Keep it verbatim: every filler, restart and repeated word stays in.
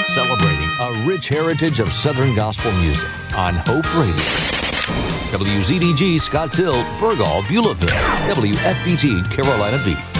celebrating a rich heritage of Southern gospel music on Hope Radio. W Z D G Scotts Hill, Burgal, Beulahville, W F B T Carolina Beach.